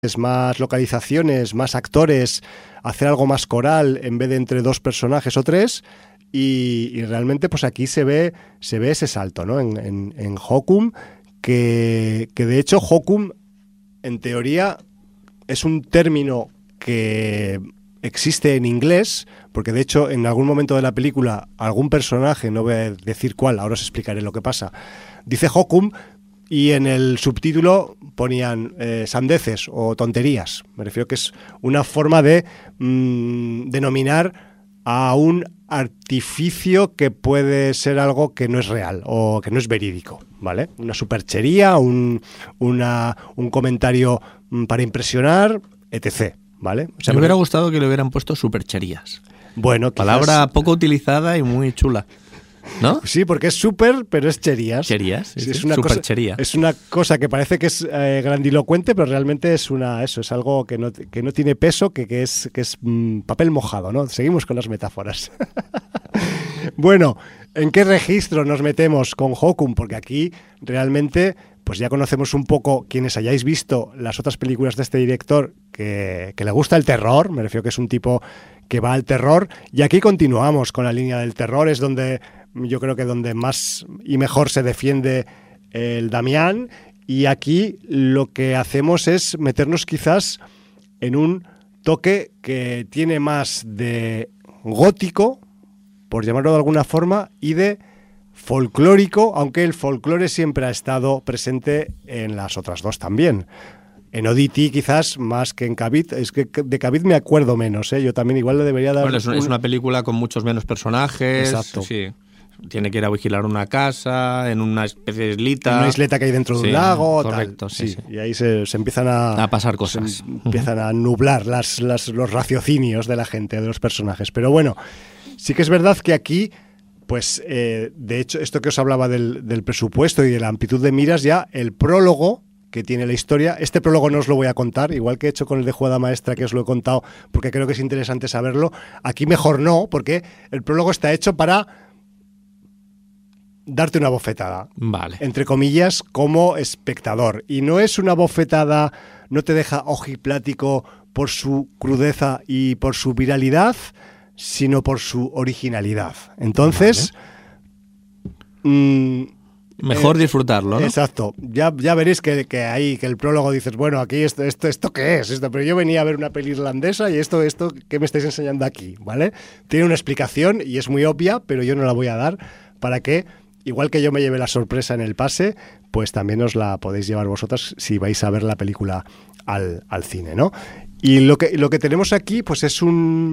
más localizaciones, más actores, hacer algo más coral en vez de entre dos personajes o tres, y realmente pues aquí se ve ese salto, ¿no? En Hokum, que de hecho Hokum en teoría es un término que existe en inglés, porque de hecho en algún momento de la película algún personaje, no voy a decir cuál, ahora os explicaré lo que pasa, dice Hokum, y en el subtítulo ponían sandeces o tonterías. Me refiero que es una forma de denominar a un artificio que puede ser algo que no es real o que no es verídico, ¿vale? Una superchería, un comentario para impresionar, etc., ¿vale? O sea, me hubiera gustado que le hubieran puesto supercherías. Bueno, palabra poco utilizada y muy chula, ¿no? Sí, porque es súper, pero es cherías. Cherías, sí, es una superchería. Es una cosa que parece que es grandilocuente, pero realmente es es algo que no tiene peso, que es papel mojado, ¿no? Seguimos con las metáforas. Bueno, ¿en qué registro nos metemos con Hokum? Porque aquí realmente pues ya conocemos un poco, quienes hayáis visto las otras películas de este director, que le gusta el terror, me refiero que es un tipo que va al terror, y aquí continuamos con la línea del terror, es donde yo creo que donde más y mejor se defiende el Damián, y aquí lo que hacemos es meternos quizás en un toque que tiene más de gótico, por llamarlo de alguna forma, y de folclórico, aunque el folclore siempre ha estado presente en las otras dos también. En Oddity quizás más que en Cavit, es que de Cavit me acuerdo menos, ¿eh? Yo también igual le debería dar... Bueno, es una película con muchos menos personajes. Exacto. Sí. Tiene que ir a vigilar una casa, en una especie de islita. En una isleta que hay dentro de un lago. Correcto, tal. Sí. Y ahí se empiezan a pasar cosas. Se empiezan a nublar los raciocinios de la gente, de los personajes. Pero bueno, sí que es verdad que aquí... Pues, de hecho, esto que os hablaba del presupuesto y de la amplitud de miras, ya el prólogo que tiene la historia, este prólogo no os lo voy a contar, igual que he hecho con el de Jugada Maestra, que os lo he contado, porque creo que es interesante saberlo. Aquí mejor no, porque el prólogo está hecho para darte una bofetada, vale, entre comillas, como espectador. Y no es una bofetada, no te deja ojiplático por su crudeza y por su viralidad, sino por su originalidad. Entonces, vale. Mejor disfrutarlo, ¿no? Exacto. Ya veréis que el prólogo dices, bueno, aquí esto ¿qué es? Pero yo venía a ver una peli irlandesa y esto ¿qué me estáis enseñando aquí? ¿Vale? Tiene una explicación y es muy obvia, pero yo no la voy a dar para que, igual que yo me lleve la sorpresa en el pase, pues también os la podéis llevar vosotras si vais a ver la película al cine, ¿no? Y lo que tenemos aquí, pues es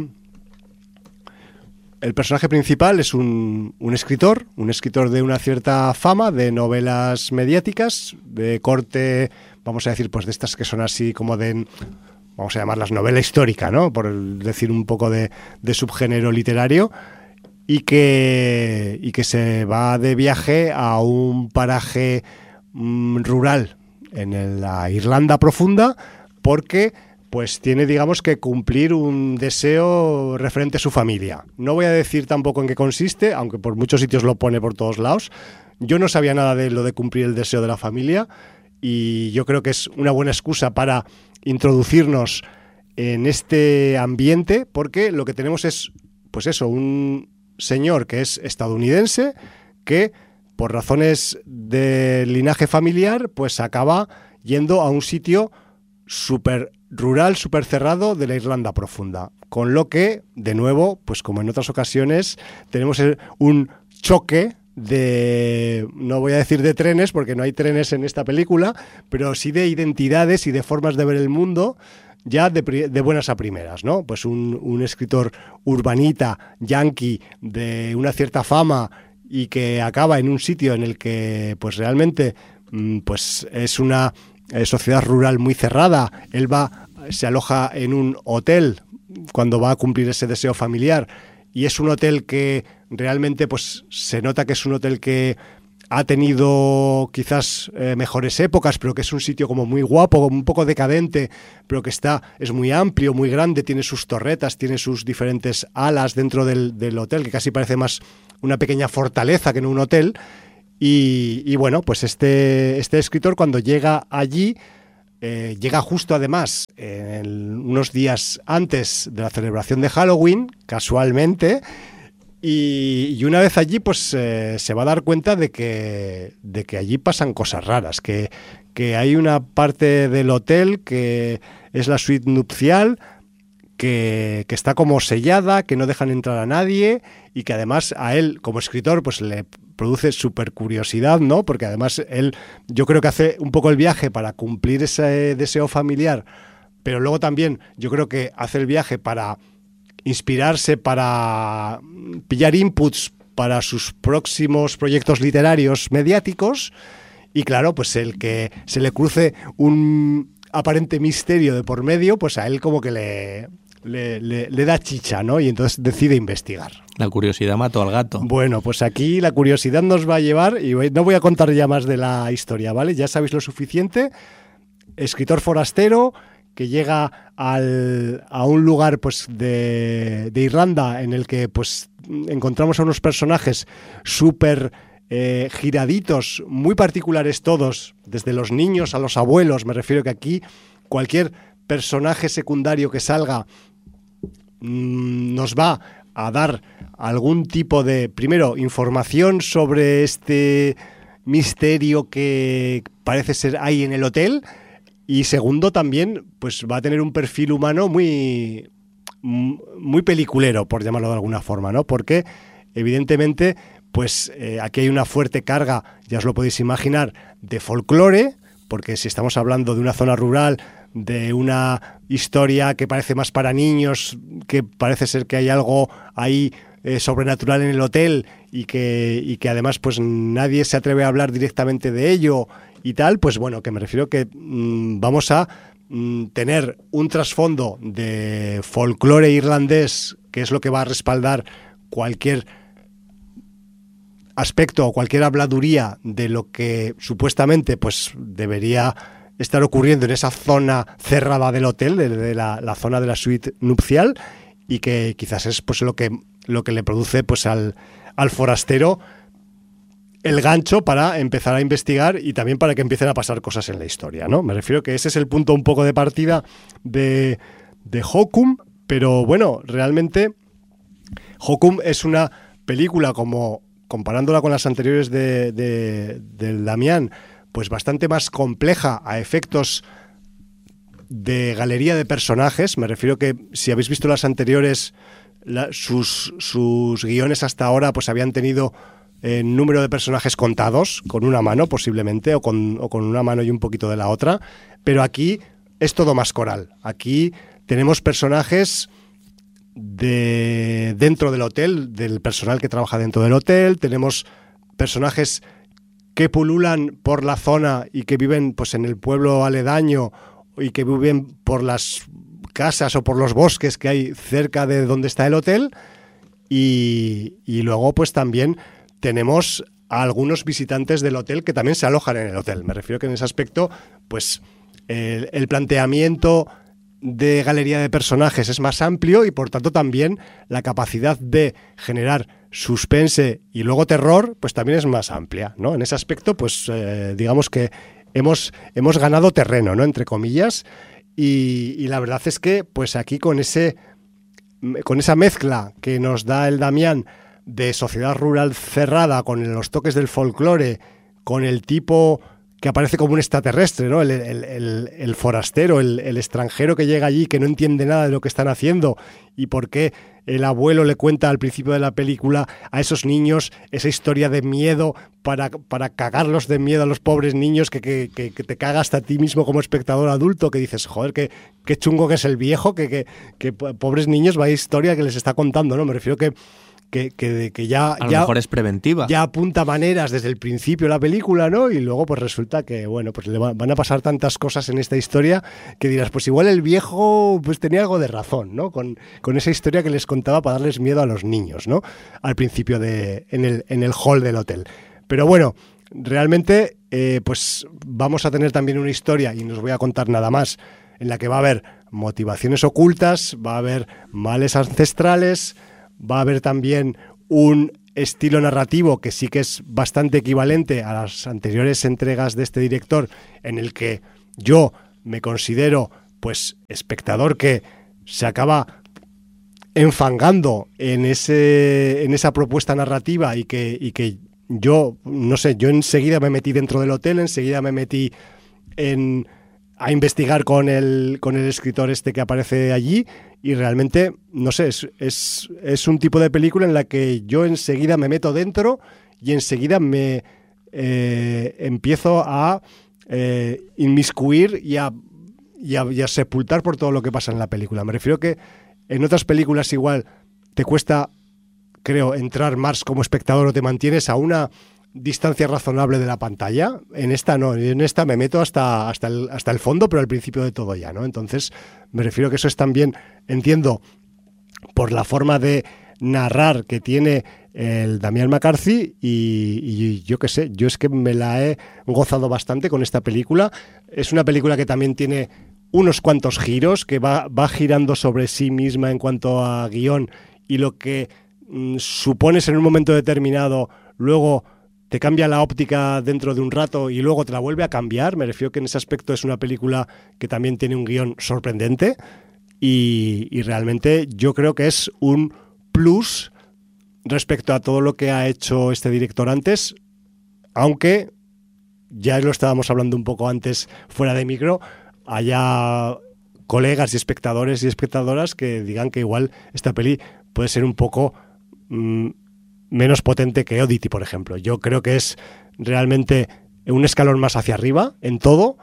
el personaje principal es un escritor de una cierta fama, de novelas mediáticas, de corte, vamos a decir, pues de estas que son así como vamos a llamarlas novela histórica, ¿no? Por decir un poco de subgénero literario, y que se va de viaje a un paraje rural en la Irlanda profunda, porque pues tiene, digamos, que cumplir un deseo referente a su familia. No voy a decir tampoco en qué consiste, aunque por muchos sitios lo pone por todos lados. Yo no sabía nada de lo de cumplir el deseo de la familia, y yo creo que es una buena excusa para introducirnos en este ambiente, porque lo que tenemos es, pues eso, un señor que es estadounidense, que por razones de linaje familiar, pues acaba yendo a un sitio súper rural, súper cerrado de la Irlanda profunda. Con lo que, de nuevo, pues como en otras ocasiones, tenemos un choque de, no voy a decir de trenes, porque no hay trenes en esta película, pero sí de identidades y de formas de ver el mundo, ya de buenas a primeras, ¿no? Pues un escritor urbanita, yankee, de una cierta fama, y que acaba en un sitio en el que pues realmente pues es una sociedad rural muy cerrada. Él se aloja en un hotel cuando va a cumplir ese deseo familiar, y es un hotel que realmente pues se nota que es un hotel que ha tenido quizás mejores épocas, pero que es un sitio como muy guapo, un poco decadente, pero que es muy amplio, muy grande, tiene sus torretas, tiene sus diferentes alas dentro del hotel, que casi parece más una pequeña fortaleza que no un hotel. Y bueno, pues este escritor, cuando llega allí, llega justo además unos días antes de la celebración de Halloween, casualmente, y una vez allí pues se va a dar cuenta de que allí pasan cosas raras, que hay una parte del hotel que es la suite nupcial, que está como sellada, que no dejan entrar a nadie y que además a él como escritor pues le produce súper curiosidad, ¿no? Porque además él, yo creo que hace un poco el viaje para cumplir ese deseo familiar, pero luego también yo creo que hace el viaje para inspirarse, para pillar inputs para sus próximos proyectos literarios mediáticos. Y claro, pues el que se le cruce un aparente misterio de por medio, pues a él como que le da chicha, ¿no? Y entonces decide investigar. La curiosidad mató al gato. Bueno, pues aquí la curiosidad nos va a llevar, y no voy a contar ya más de la historia, ¿vale? Ya sabéis lo suficiente. Escritor forastero que llega a un lugar pues de Irlanda en el que pues encontramos a unos personajes súper giraditos, muy particulares todos, desde los niños a los abuelos. Me refiero que aquí cualquier personaje secundario que salga nos va a dar algún tipo de, primero, información sobre este misterio que parece ser ahí en el hotel, y segundo también pues va a tener un perfil humano muy peliculero, por llamarlo de alguna forma, ¿no? Porque evidentemente pues aquí hay una fuerte carga, ya os lo podéis imaginar, de folclore, porque si estamos hablando de una zona rural, de una historia que parece más para niños, que parece ser que hay algo ahí sobrenatural en el hotel y que además pues nadie se atreve a hablar directamente de ello y tal, pues bueno, que me refiero que vamos a tener un trasfondo de folclore irlandés, que es lo que va a respaldar cualquier aspecto o cualquier habladuría de lo que supuestamente pues debería estar ocurriendo en esa zona cerrada del hotel, de la zona de la suite nupcial, y que quizás es pues lo que le produce pues al forastero el gancho para empezar a investigar y también para que empiecen a pasar cosas en la historia, ¿no? Me refiero que ese es el punto un poco de partida de Hocum, pero bueno, realmente Hocum es una película, como comparándola con las anteriores del Damián, pues bastante más compleja a efectos de galería de personajes. Me refiero que si habéis visto las anteriores, sus guiones hasta ahora pues habían tenido número de personajes contados, con una mano posiblemente, o con una mano y un poquito de la otra, pero aquí es todo más coral. Aquí tenemos personajes dentro del hotel, del personal que trabaja dentro del hotel, tenemos personajes que pululan por la zona y que viven pues en el pueblo aledaño y que viven por las casas o por los bosques que hay cerca de donde está el hotel, y luego pues también tenemos a algunos visitantes del hotel que también se alojan en el hotel. Me refiero que en ese aspecto pues el planteamiento de galería de personajes es más amplio y por tanto también la capacidad de generar suspense y luego terror pues también es más amplia, ¿no? En ese aspecto pues digamos que hemos ganado terreno, ¿no? Entre comillas, y la verdad es que pues aquí con esa mezcla que nos da el Damián de sociedad rural cerrada, con los toques del folclore, con el tipo que aparece como un extraterrestre, ¿no? El forastero, el extranjero que llega allí, que no entiende nada de lo que están haciendo, y por qué el abuelo le cuenta al principio de la película a esos niños esa historia de miedo para cagarlos de miedo a los pobres niños, que te caga hasta a ti mismo como espectador adulto, que dices, joder, qué chungo que es el viejo, que pobres niños, vaya historia que les está contando, ¿no? Me refiero que ya a lo mejor es preventiva. Ya apunta maneras desde el principio de la película, ¿no? Y luego pues resulta que, bueno, pues le van a pasar tantas cosas en esta historia que dirás, pues igual el viejo pues tenía algo de razón, ¿no? Con esa historia que les contaba para darles miedo a los niños, ¿no? Al principio en el hall del hotel. Pero bueno, realmente pues vamos a tener también una historia, y no os voy a contar nada más, en la que va a haber motivaciones ocultas, va a haber males ancestrales, va a haber también un estilo narrativo que sí que es bastante equivalente a las anteriores entregas de este director, en el que yo me considero pues espectador que se acaba enfangando en esa propuesta narrativa y que yo, no sé, yo enseguida me metí dentro del hotel, enseguida me metí a investigar con el escritor este que aparece allí, y realmente, no sé, es un tipo de película en la que yo enseguida me meto dentro y enseguida me empiezo a inmiscuir y a sepultar por todo lo que pasa en la película. Me refiero que en otras películas igual te cuesta, creo, entrar más como espectador o te mantienes a una distancia razonable de la pantalla. En esta no, en esta me meto hasta el fondo, pero al principio de todo ya, ¿no? Entonces me refiero que eso es también, entiendo, por la forma de narrar que tiene el Damián McCarthy, y yo qué sé, yo es que me la he gozado bastante con esta película. Es una película que también tiene unos cuantos giros, que va girando sobre sí misma en cuanto a guión, y lo que supones en un momento determinado, luego te cambia la óptica dentro de un rato y luego te la vuelve a cambiar. Me refiero que en ese aspecto es una película que también tiene un guión sorprendente, y realmente yo creo que es un plus respecto a todo lo que ha hecho este director antes, aunque ya lo estábamos hablando un poco antes fuera de micro, haya colegas y espectadores y espectadoras que digan que igual esta peli puede ser un poco menos potente que Oddity, por ejemplo. Yo creo que es realmente un escalón más hacia arriba en todo,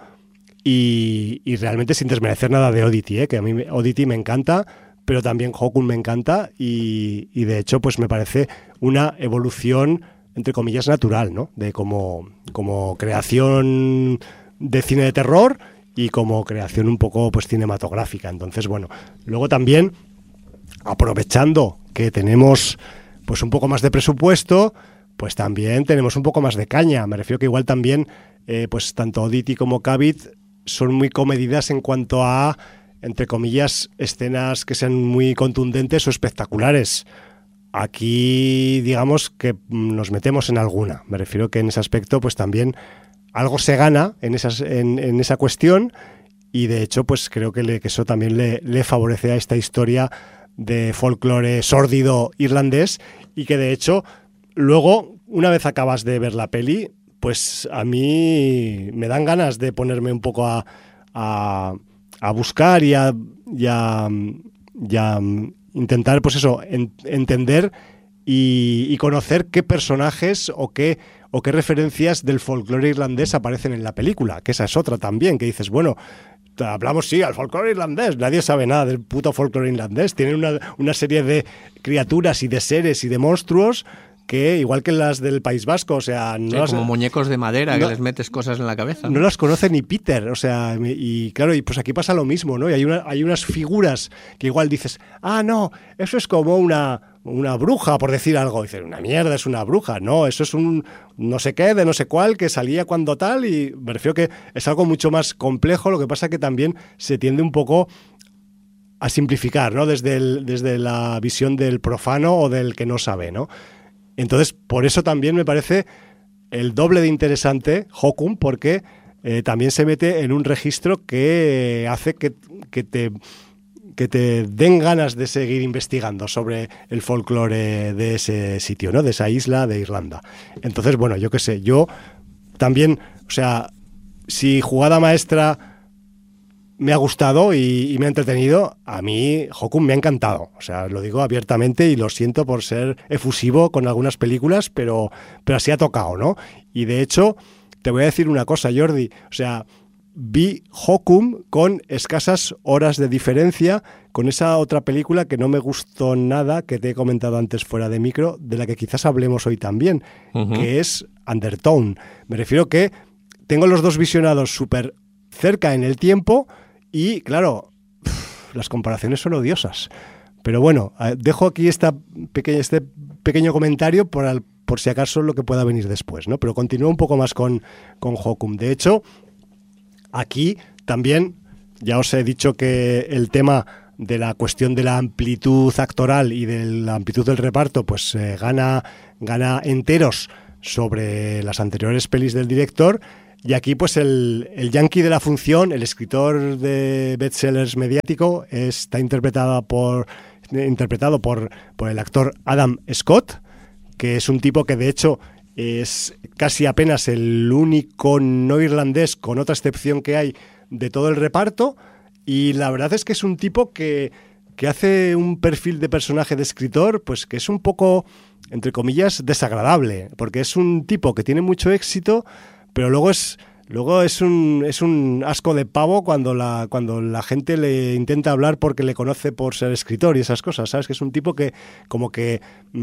y realmente sin desmerecer nada de Oddity, que a mí Oddity me encanta, pero también Hokun me encanta, y de hecho pues me parece una evolución entre comillas natural, ¿no? De como creación de cine de terror y como creación un poco pues cinematográfica. Entonces, bueno, luego también, aprovechando que tenemos pues un poco más de presupuesto, pues también tenemos un poco más de caña. Me refiero que igual también pues tanto Oddity como Cavit son muy comedidas en cuanto a, entre comillas, escenas que sean muy contundentes o espectaculares. Aquí, digamos que nos metemos en alguna. Me refiero que en ese aspecto pues también algo se gana en esa cuestión, y de hecho pues creo que eso también le favorece a esta historia de folclore sórdido irlandés, y que de hecho luego, una vez acabas de ver la peli, pues a mí me dan ganas de ponerme un poco a buscar y a intentar pues eso, entender y conocer qué personajes o qué referencias del folclore irlandés aparecen en la película, que esa es otra también, que dices, bueno, hablamos sí al folclore irlandés, nadie sabe nada del puto folclore irlandés, tienen una serie de criaturas y de seres y de monstruos que, igual que las del País Vasco, o sea, no sí, como muñecos de madera, que les metes cosas en la cabeza. No las conoce ni Peter, o sea, y claro, y pues aquí pasa lo mismo, ¿no? Y hay unas figuras que igual dices, no, eso es como una bruja, por decir algo. Dices, una mierda, es una bruja. No, eso es un no sé qué, de no sé cuál, que salía cuando tal, y me refiero que es algo mucho más complejo. Lo que pasa que también se tiende un poco a simplificar, ¿no? Desde la visión del profano o del que no sabe, ¿no? Entonces, por eso también me parece el doble de interesante Hokun, porque también se mete en un registro que hace que te den ganas de seguir investigando sobre el folclore de ese sitio, ¿no? De esa isla de Irlanda. Entonces, bueno, yo qué sé, yo también, o sea, si Jugada Maestra me ha gustado y me ha entretenido, a mí Hokun me ha encantado. O sea, lo digo abiertamente y lo siento por ser efusivo con algunas películas, pero así ha tocado, ¿no? Y de hecho, te voy a decir una cosa, Jordi, o sea, vi Hokun con escasas horas de diferencia con esa otra película que no me gustó nada, que te he comentado antes fuera de micro, de la que quizás hablemos hoy también, que es Undertone. Me refiero que tengo los dos visionados súper cerca en el tiempo y, claro, las comparaciones son odiosas. Pero bueno, dejo aquí este pequeño comentario por si acaso lo que pueda venir después, ¿no? Pero continúo un poco más con Hokun. De hecho, aquí también ya os he dicho que el tema de la cuestión de la amplitud actoral y de la amplitud del reparto pues gana enteros sobre las anteriores pelis del director. Y aquí, pues, el yankee de la función, el escritor de bestsellers mediático, está interpretado por el actor Adam Scott, que es un tipo que, de hecho, es casi apenas el único no irlandés, con otra excepción que hay, de todo el reparto. Y la verdad es que es un tipo que hace un perfil de personaje de escritor, pues que es un poco, entre comillas, desagradable, porque es un tipo que tiene mucho éxito, pero luego es un asco de pavo cuando la gente le intenta hablar porque le conoce por ser escritor y esas cosas, ¿sabes? Que es un tipo que como que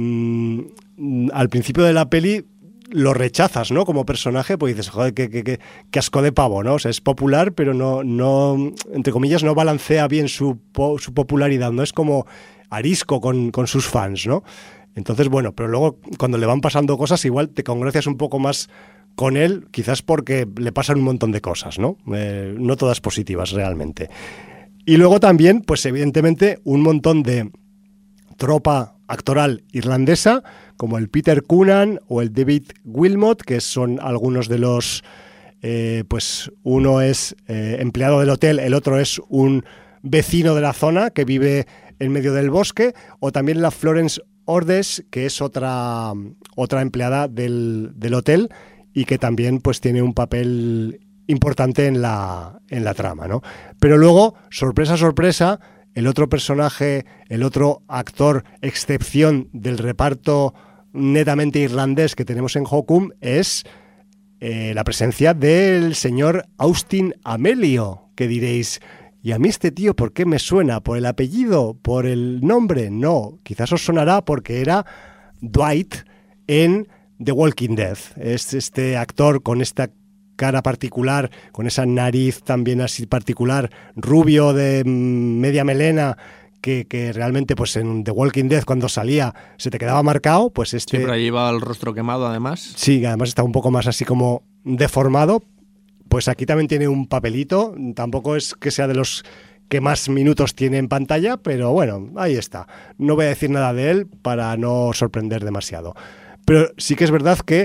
al principio de la peli lo rechazas, ¿no? Como personaje, pues dices, joder, qué asco de pavo, ¿no? O sea, es popular, pero no entre comillas, no balancea bien su popularidad, ¿no? Es como arisco con sus fans, ¿no? Entonces, bueno, pero luego cuando le van pasando cosas, igual te congracias un poco más con él, quizás porque le pasan un montón de cosas, ¿no? No todas positivas realmente. Y luego también, pues evidentemente, un montón de tropa actoral irlandesa, como el Peter Coonan o el David Wilmot, que son algunos de los... pues uno es empleado del hotel, el otro es un vecino de la zona que vive en medio del bosque, o también la Florence Ordes, que es otra empleada del hotel, y que también pues tiene un papel importante en la trama, ¿no? Pero luego, sorpresa, sorpresa, el otro personaje, el otro actor excepción del reparto netamente irlandés que tenemos en Hocum es la presencia del señor Austin Amelio, que diréis, ¿y a mí este tío por qué me suena? ¿Por el apellido? ¿Por el nombre? No, quizás os sonará porque era Dwight en The Walking Dead. Es este actor con esta cara particular, con esa nariz también así particular, rubio de media melena, que realmente pues en The Walking Dead cuando salía se te quedaba marcado, pues este... Siempre llevaba el rostro quemado además. Sí, además está un poco más así como deformado, pues aquí también tiene un papelito, tampoco es que sea de los que más minutos tiene en pantalla, pero bueno, ahí está. No voy a decir nada de él para no sorprender demasiado. Pero sí que es verdad que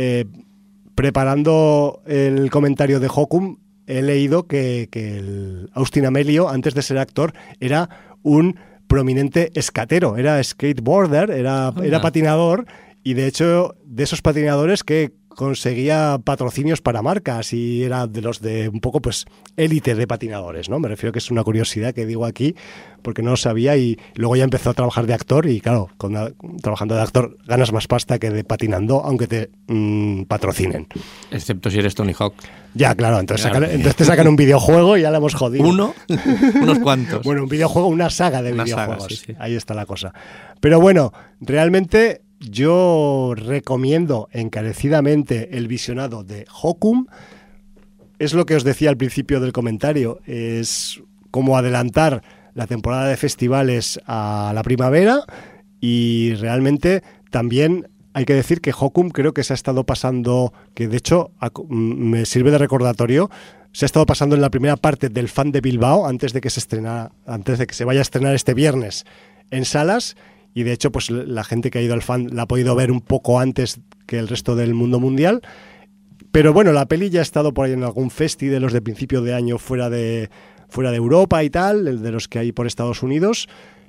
preparando el comentario de Hocum he leído que el Austin Amelio, antes de ser actor, era un prominente escatero, era skateboarder, era patinador, y de hecho de esos patinadores que conseguía patrocinios para marcas y era de los de un poco pues élite de patinadores, ¿no? Me refiero que es una curiosidad que digo aquí porque no lo sabía, y luego ya empezó a trabajar de actor y claro, trabajando de actor ganas más pasta que de patinando, aunque te patrocinen. Excepto si eres Tony Hawk. Ya, claro, entonces te sacan un videojuego y ya la hemos jodido. ¿Uno? Unos cuantos. Bueno, un videojuego, una saga de videojuegos. Saga, sí. Ahí está la cosa. Pero bueno, realmente yo recomiendo encarecidamente el visionado de Hocum. Es lo que os decía al principio del comentario, es como adelantar la temporada de festivales a la primavera, y realmente también hay que decir que Hocum creo que se ha estado pasando, que de hecho me sirve de recordatorio, se ha estado pasando en la primera parte del Fan de Bilbao antes de que se vaya a estrenar este viernes en salas. Y de hecho, pues la gente que ha ido al Fan la ha podido ver un poco antes que el resto del mundo mundial. Pero bueno, la peli ya ha estado por ahí en algún festi de los de principio de año fuera de Europa y tal, de los que hay por Estados Unidos.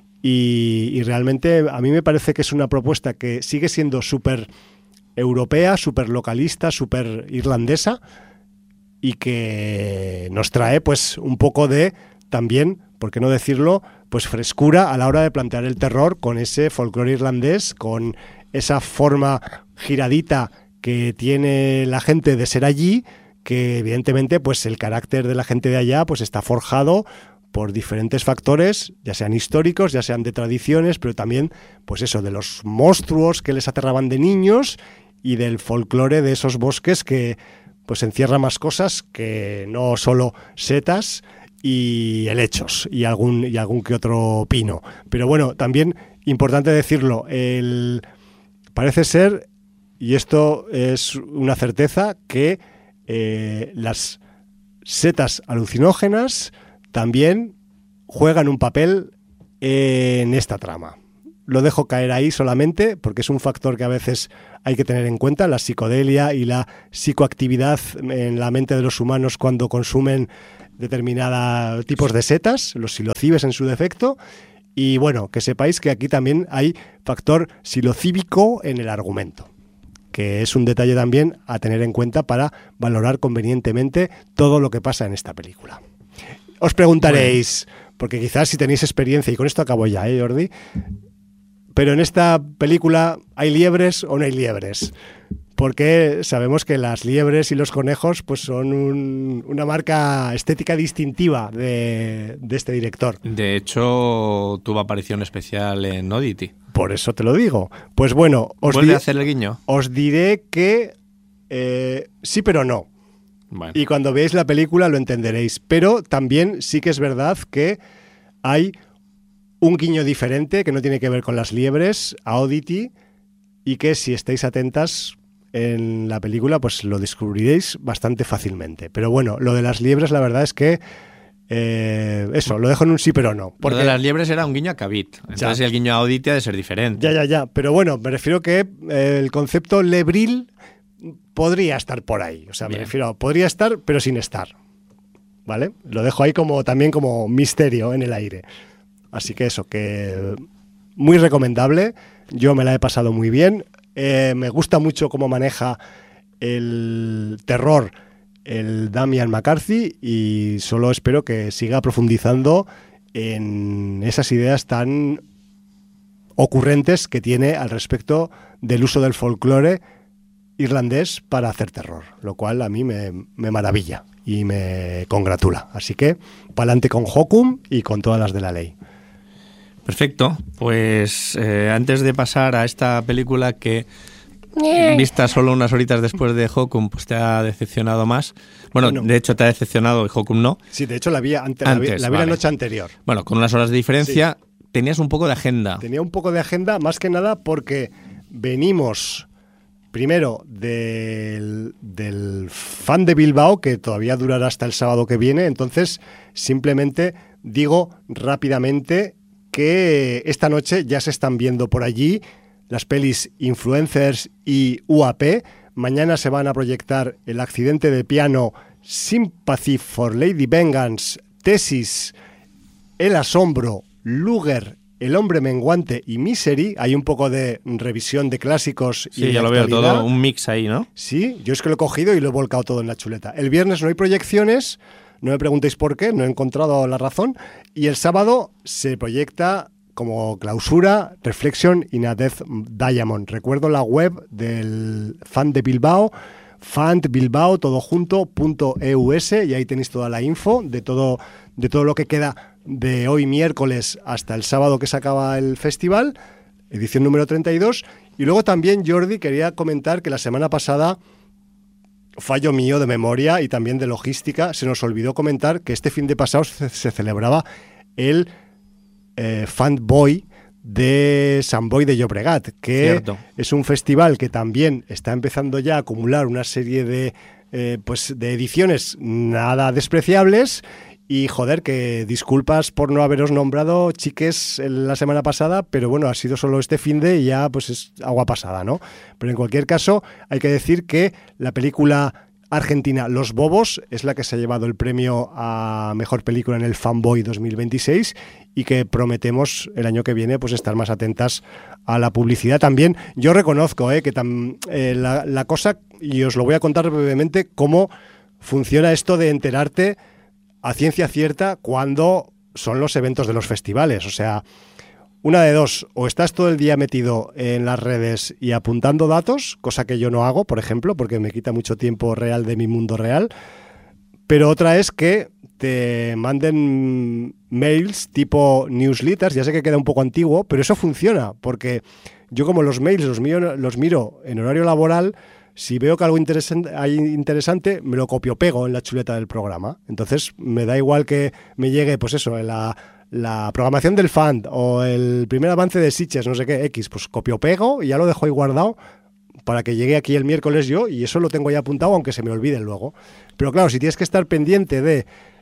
Y realmente a mí me parece que es una propuesta que sigue siendo súper europea, súper localista, súper irlandesa, y que nos trae pues un poco de también, ¿por qué no decirlo?, pues frescura a la hora de plantear el terror con ese folclore irlandés, con esa forma giradita que tiene la gente de ser allí, que evidentemente pues el carácter de la gente de allá pues está forjado por diferentes factores, ya sean históricos, ya sean de tradiciones, pero también pues eso, de los monstruos que les aterraban de niños y del folclore de esos bosques que pues encierra más cosas que no solo setas y helechos y algún que otro pino. Pero bueno, también importante decirlo, parece ser, y esto es una certeza, que las setas alucinógenas también juegan un papel en esta trama. lo dejo caer ahí solamente porque es un factor que a veces hay que tener en cuenta, la psicodelia y la psicoactividad en la mente de los humanos cuando consumen determinados tipos de setas, los psilocibes en su defecto. Y bueno, que sepáis que aquí también hay factor psilocíbico en el argumento, que es un detalle también a tener en cuenta para valorar convenientemente todo lo que pasa en esta película. Os preguntaréis, porque quizás si tenéis experiencia, y con esto acabo ya, Jordi, pero en esta película ¿hay liebres o no hay liebres? Porque sabemos que las liebres y los conejos pues son una marca estética distintiva de este director. De hecho, tuvo aparición especial en Oddity. Por eso te lo digo. Pues bueno, ¿Vuelve a hacer el guiño? Os diré que sí, pero no. Bueno. Y cuando veáis la película lo entenderéis. Pero también sí que es verdad que hay un guiño diferente que no tiene que ver con las liebres a Oddity y que si estáis atentas en la película pues lo descubriréis bastante fácilmente. Pero bueno, lo de las liebres la verdad es que eso, lo dejo en un sí pero no. Porque lo de las liebres era un guiño a Cavit. Entonces el guiño a Oddity ha de ser diferente. Ya. Pero bueno, me refiero que el concepto lebril podría estar por ahí. O sea, me refiero, podría estar pero sin estar. ¿Vale? Lo dejo ahí como también como misterio en el aire. Así que eso, que muy recomendable. Yo me la he pasado muy bien. Me gusta mucho cómo maneja el terror el Damian McCarthy y solo espero que siga profundizando en esas ideas tan ocurrentes que tiene al respecto del uso del folclore irlandés para hacer terror, lo cual a mí me maravilla y me congratula. Así que pa'lante con Hokum y con todas las de la ley. Perfecto, pues antes de pasar a esta película que vista solo unas horitas después de Hokum pues te ha decepcionado más. Bueno, de hecho te ha decepcionado y Hokum no. Sí, de hecho la vi la noche anterior. Bueno, con unas horas de diferencia tenías un poco de agenda. Tenía un poco de agenda, más que nada porque venimos primero del Fan de Bilbao, que todavía durará hasta el sábado que viene. Entonces simplemente digo rápidamente que esta noche ya se están viendo por allí las pelis Influencers y UAP. Mañana se van a proyectar El accidente de piano, Sympathy for Lady Vengeance, Tesis, El asombro, Luger, El hombre menguante y Misery. Hay un poco de revisión de clásicos y de ya lo veo todo, un mix ahí, ¿no? Sí, yo es que lo he cogido y lo he volcado todo en la chuleta. El viernes no hay proyecciones, no me preguntéis por qué, no he encontrado la razón. Y el sábado se proyecta como clausura Reflection in a Death Diamond. Recuerdo la web del Fan de Bilbao, fanbilbao, todo junto, .eus, y ahí tenéis toda la info de todo lo que queda de hoy miércoles hasta el sábado que se acaba el festival, edición número 32. Y luego también, Jordi, quería comentar que la semana pasada, fallo mío de memoria y también de logística, se nos olvidó comentar que este fin de pasado se celebraba el Fanboy de Sant Boi de Llobregat, que Cierto. Es un festival que también está empezando ya a acumular una serie de ediciones nada despreciables. Y joder, que disculpas por no haberos nombrado, chiques, la semana pasada, pero bueno, ha sido solo este finde y ya pues es agua pasada, ¿no? Pero en cualquier caso, hay que decir que la película argentina Los Bobos es la que se ha llevado el premio a Mejor Película en el Fanboy 2026 y que prometemos el año que viene pues estar más atentas a la publicidad también. Yo reconozco que la cosa, y os lo voy a contar brevemente, cómo funciona esto de enterarte a ciencia cierta cuando son los eventos de los festivales. O sea, una de dos, o estás todo el día metido en las redes y apuntando datos, cosa que yo no hago, por ejemplo, porque me quita mucho tiempo real de mi mundo real, pero otra es que te manden mails tipo newsletters. Ya sé que queda un poco antiguo, pero eso funciona, porque yo como los mails los miro en horario laboral, si veo que algo interesante, me lo copio-pego en la chuleta del programa. Entonces me da igual que me llegue, pues eso, la programación del fan o el primer avance de Sitges, no sé qué, X, pues copio-pego y ya lo dejo ahí guardado para que llegue aquí el miércoles yo, y eso lo tengo ya apuntado aunque se me olvide luego. Pero claro, si tienes que estar pendiente de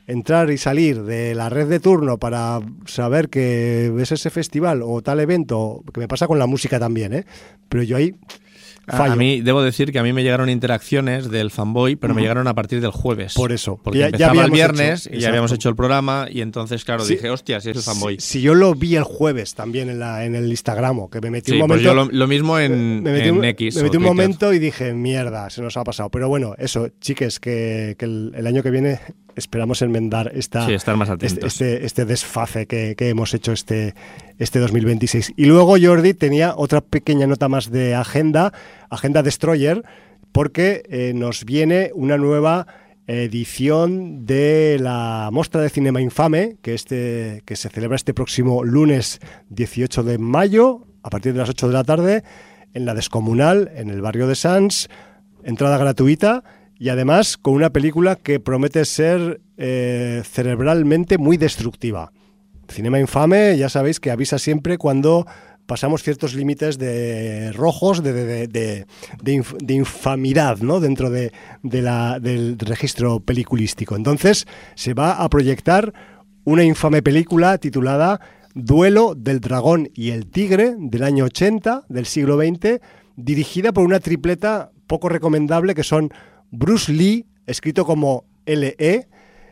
entrar y salir de la red de turno para saber que es ese festival o tal evento, que me pasa con la música también, pero yo ahí fallo. A mí, debo decir que a mí me llegaron interacciones del Fanboy, pero me llegaron a partir del jueves. Por eso. Porque empezaba el viernes y ya habíamos hecho el programa y entonces, claro, dije, hostia, si es el Fanboy. Si yo lo vi el jueves también en el Instagram, que me metí un momento... Pues yo lo mismo en X. Me metí un momento y dije, mierda, se nos ha pasado. Pero bueno, eso, chiques, que el año que viene esperamos enmendar estar más atentos. este desfase que hemos hecho este 2026. Y luego Jordi tenía otra pequeña nota más de Agenda Destroyer, porque nos viene una nueva edición de la Mostra de Cinema Infame, que se celebra este próximo lunes 18 de mayo, a partir de las 8 de la tarde, en la Descomunal, en el barrio de Sants, entrada gratuita, y además con una película que promete ser cerebralmente muy destructiva. Cinema Infame, ya sabéis que avisa siempre cuando pasamos ciertos límites de rojos, de infamidad, ¿no? Dentro del registro peliculístico. Entonces se va a proyectar una infame película titulada Duelo del dragón y el tigre, del año 80, del siglo XX, dirigida por una tripleta poco recomendable que son Bruce Lee, escrito como L.E.,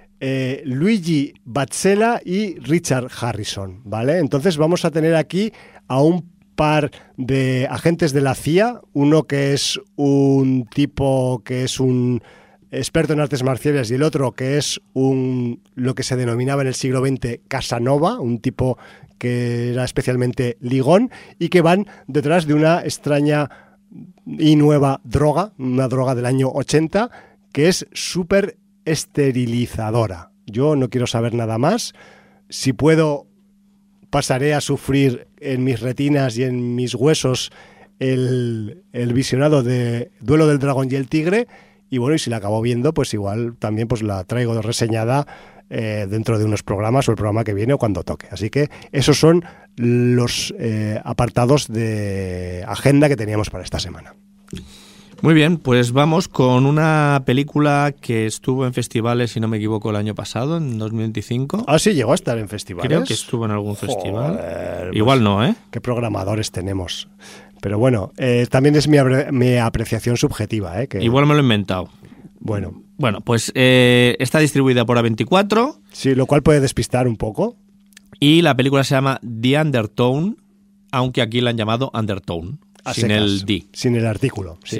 Luigi Batzela y Richard Harrison, ¿vale? Entonces vamos a tener aquí a un par de agentes de la CIA, uno que es un tipo que es un experto en artes marciales y el otro que es lo que se denominaba en el siglo XX Casanova, un tipo que era especialmente ligón, y que van detrás de una extraña y nueva droga, una droga del año 80 que es súper esterilizadora. Yo no quiero saber nada más. Si puedo, pasaré a sufrir en mis retinas y en mis huesos el visionado de Duelo del dragón y el tigre. Y bueno, y si la acabo viendo, pues igual también pues la traigo reseñada dentro de unos programas o el programa que viene o cuando toque. Así que esos son los apartados de agenda que teníamos para esta semana. Muy bien, pues vamos con una película que estuvo en festivales, si no me equivoco, el año pasado, en 2025. Ah, sí, llegó a estar en festivales. Creo que estuvo en algún festival. Igual no, ¿eh? Qué programadores tenemos. Pero bueno, también es mi apreciación subjetiva, ¿eh? Que... Igual me lo he inventado. Bueno, pues está distribuida por A24. Sí, lo cual puede despistar un poco. Y la película se llama The Undertone, aunque aquí la han llamado Undertone, sin el D. Sin el artículo. Sí.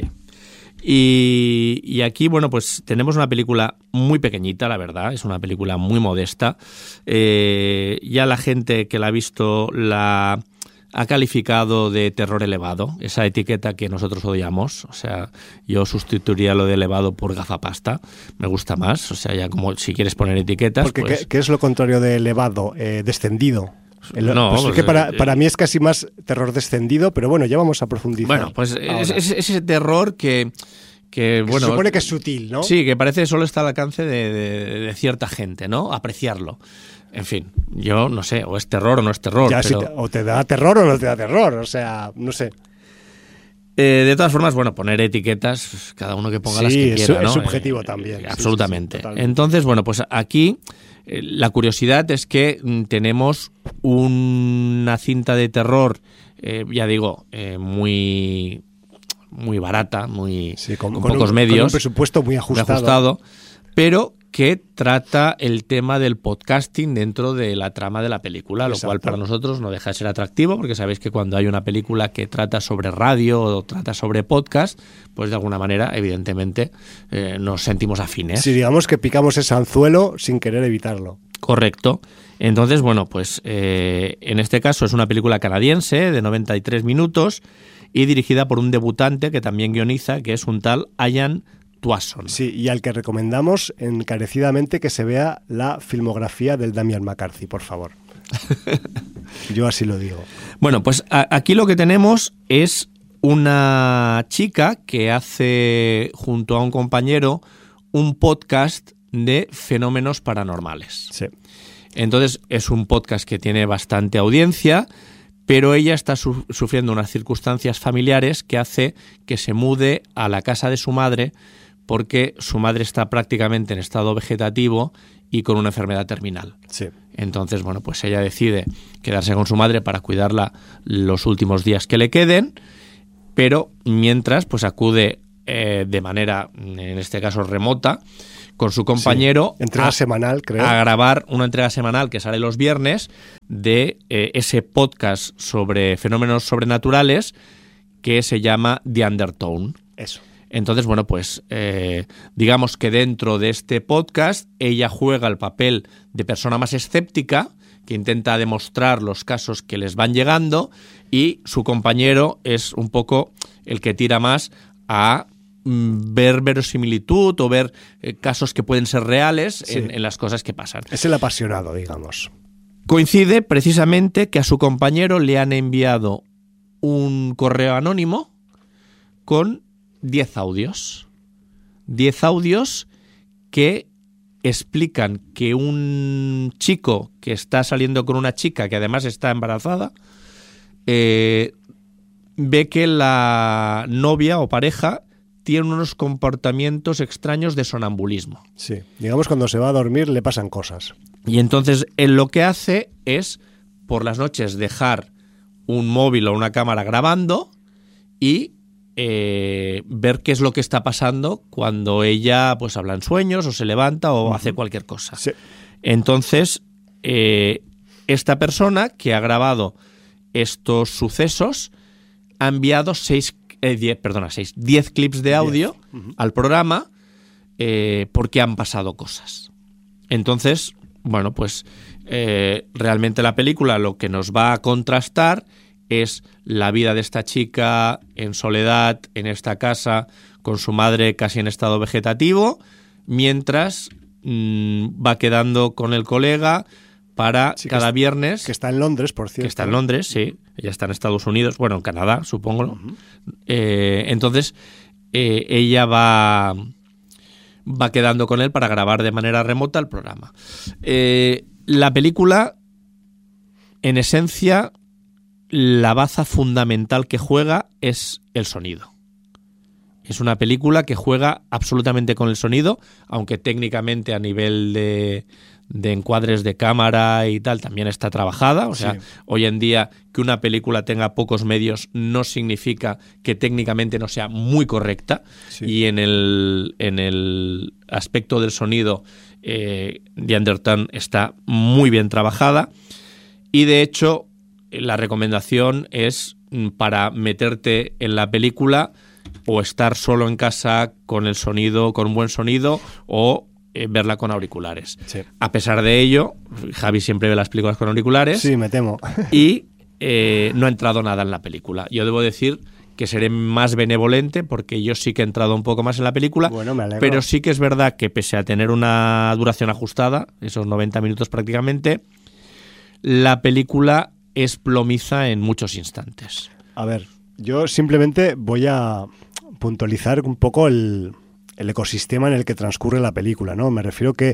Y aquí, bueno, pues tenemos una película muy pequeñita, la verdad, es una película muy modesta. Ya la gente que la ha visto la ha calificado de terror elevado, esa etiqueta que nosotros odiamos. O sea, yo sustituiría lo de elevado por gafapasta, me gusta más. O sea, ya como si quieres poner etiquetas... Porque pues... ¿qué es lo contrario de elevado? Descendido. No, pues es que para mí es casi más terror descendido, pero bueno, ya vamos a profundizar. Bueno, pues es ese terror que bueno, se supone que es sutil, ¿no? Sí, que parece que solo está al alcance de cierta gente, ¿no? Apreciarlo. En fin, yo no sé, o es terror o no es terror. Ya, pero... si o te da terror o no te da terror, o sea, no sé. De todas formas, bueno, poner etiquetas, cada uno que ponga las que quiera, ¿no? Es subjetivo también. Absolutamente. Sí, entonces, bueno, pues aquí la curiosidad es que tenemos una cinta de terror, ya digo, muy barata, con pocos medios. Con un presupuesto muy ajustado, pero que trata el tema del podcasting dentro de la trama de la película, lo cual para nosotros no deja de ser atractivo, porque sabéis que cuando hay una película que trata sobre radio o trata sobre podcast, pues de alguna manera, evidentemente, nos sentimos afines. Sí, digamos que picamos ese anzuelo sin querer evitarlo. Correcto. Entonces, bueno, pues en este caso es una película canadiense de 93 minutos y dirigida por un debutante que también guioniza, que es un tal Ian Tuason. Sí, y al que recomendamos encarecidamente que se vea la filmografía del Damian McCarthy, por favor. Yo así lo digo. Bueno, pues aquí lo que tenemos es una chica que hace, junto a un compañero, un podcast de fenómenos paranormales. Sí. Entonces, es un podcast que tiene bastante audiencia, pero ella está sufriendo unas circunstancias familiares que hace que se mude a la casa de su madre, porque su madre está prácticamente en estado vegetativo y con una enfermedad terminal. Sí. Entonces, bueno, pues ella decide quedarse con su madre para cuidarla los últimos días que le queden, pero mientras pues acude de manera, en este caso remota, con su compañero entrega semanal, creo, a grabar una entrega semanal que sale los viernes de ese podcast sobre fenómenos sobrenaturales que se llama The Undertone. Eso. Entonces, bueno, pues digamos que dentro de este podcast ella juega el papel de persona más escéptica que intenta demostrar los casos que les van llegando, y su compañero es un poco el que tira más a ver verosimilitud o ver casos que pueden ser reales en las cosas que pasan. Es el apasionado, digamos. Coincide precisamente que a su compañero le han enviado un correo anónimo con 10 audios. 10 audios que explican que un chico que está saliendo con una chica que además está embarazada ve que la novia o pareja tiene unos comportamientos extraños de sonambulismo. Sí, digamos cuando se va a dormir le pasan cosas. Y entonces él lo que hace es por las noches dejar un móvil o una cámara grabando y ver qué es lo que está pasando cuando ella pues habla en sueños o se levanta o hace cualquier cosa. Sí. Entonces, esta persona que ha grabado estos sucesos ha enviado 10 clips de audio al programa porque han pasado cosas. Entonces, bueno, pues realmente la película lo que nos va a contrastar es la vida de esta chica en soledad, en esta casa, con su madre casi en estado vegetativo, mientras va quedando con el colega para cada viernes... Que está en Londres, por cierto. Que está en Londres, sí. Ella está en Estados Unidos, bueno, en Canadá, supongo, ¿no? Entonces, ella va quedando con él para grabar de manera remota el programa. La película, en esencia, la baza fundamental que juega es el sonido. Es una película que juega absolutamente con el sonido, aunque técnicamente a nivel de encuadres de cámara y tal también está trabajada. O sea, hoy en día que una película tenga pocos medios no significa que técnicamente no sea muy correcta. Sí. Y en el aspecto del sonido, The Undertone está muy bien trabajada. Y de hecho, la recomendación es para meterte en la película o estar solo en casa con el sonido, con un buen sonido, o verla con auriculares. Sí. A pesar de ello, Javi siempre ve las películas con auriculares. Sí, me temo. Y no ha entrado nada en la película. Yo debo decir que seré más benevolente porque yo sí que he entrado un poco más en la película. Bueno, me alegro. Pero sí que es verdad que pese a tener una duración ajustada, esos 90 minutos prácticamente, la película es plomiza en muchos instantes. A ver, yo simplemente voy a puntualizar un poco el ecosistema en el que transcurre la película, ¿no? Me refiero que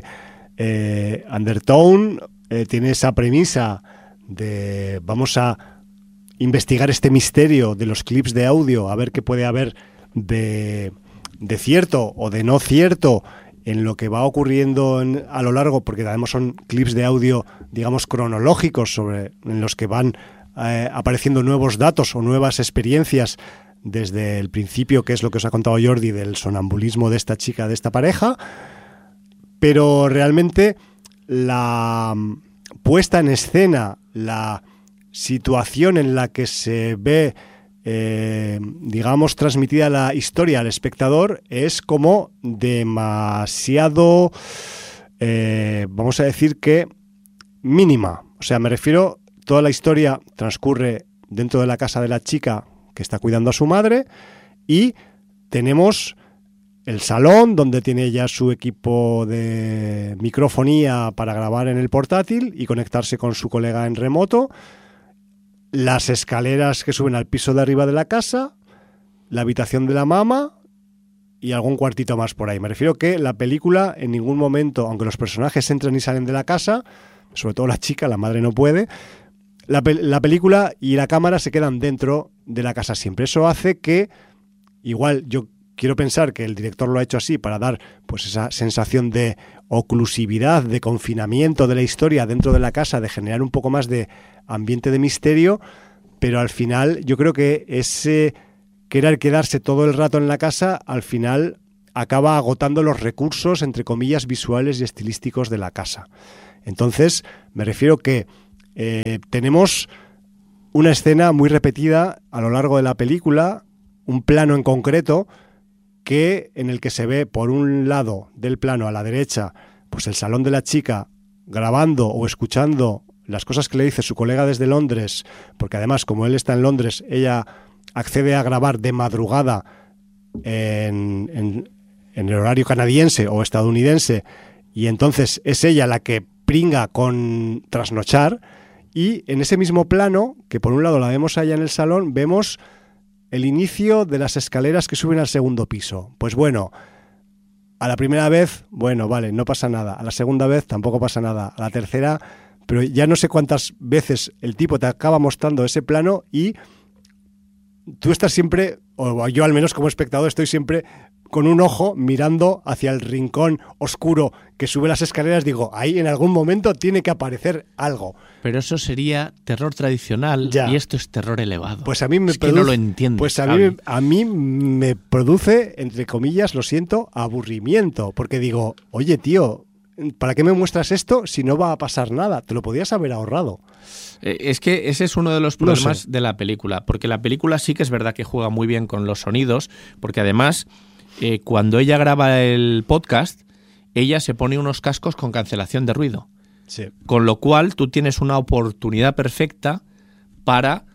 Undertone tiene esa premisa de vamos a investigar este misterio de los clips de audio, a ver qué puede haber de cierto o de no cierto en lo que va ocurriendo a lo largo, porque además son clips de audio, digamos, cronológicos en los que van apareciendo nuevos datos o nuevas experiencias desde el principio, que es lo que os ha contado Jordi del sonambulismo de esta chica, de esta pareja, pero realmente la puesta en escena, la situación en la que se ve, digamos, transmitida la historia al espectador es como demasiado, vamos a decir que mínima. O sea, me refiero, toda la historia transcurre dentro de la casa de la chica que está cuidando a su madre, y tenemos el salón donde tiene ya su equipo de microfonía para grabar en el portátil y conectarse con su colega en remoto, las escaleras que suben al piso de arriba de la casa, la habitación de la mamá y algún cuartito más por ahí. Me refiero que la película en ningún momento, aunque los personajes entran y salen de la casa, sobre todo la chica, la madre no puede, la película y la cámara se quedan dentro de la casa siempre. Eso hace que, igual yo quiero pensar que el director lo ha hecho así para dar pues esa sensación de oclusividad, de confinamiento de la historia dentro de la casa, de generar un poco más de ambiente de misterio, pero al final yo creo que ese querer quedarse todo el rato en la casa, al final acaba agotando los recursos, entre comillas, visuales y estilísticos de la casa. Entonces, me refiero que tenemos una escena muy repetida a lo largo de la película, un plano en concreto, en el que se ve por un lado del plano a la derecha pues el salón de la chica grabando o escuchando las cosas que le dice su colega desde Londres, porque además como él está en Londres, ella accede a grabar de madrugada en el horario canadiense o estadounidense, y entonces es ella la que pringa con trasnochar, y en ese mismo plano, que por un lado la vemos allá en el salón, vemos el inicio de las escaleras que suben al segundo piso. Pues bueno, a la primera vez, bueno, vale, no pasa nada. A la segunda vez tampoco pasa nada. A la tercera, pero ya no sé cuántas veces el tipo te acaba mostrando ese plano y tú estás siempre, o yo al menos como espectador estoy siempre con un ojo mirando hacia el rincón oscuro que sube las escaleras. Digo, ahí en algún momento tiene que aparecer algo. Pero eso sería terror tradicional ya. Y esto es terror elevado. Pues a mí me produce, que no lo entiendo. Pues a mí me produce, entre comillas, lo siento, aburrimiento. Porque digo, oye tío, ¿para qué me muestras esto si no va a pasar nada? Te lo podías haber ahorrado. Es que ese es uno de los problemas de la película. Porque la película sí que es verdad que juega muy bien con los sonidos. Porque además, cuando ella graba el podcast, ella se pone unos cascos con cancelación de ruido. Sí. Con lo cual tú tienes una oportunidad perfecta para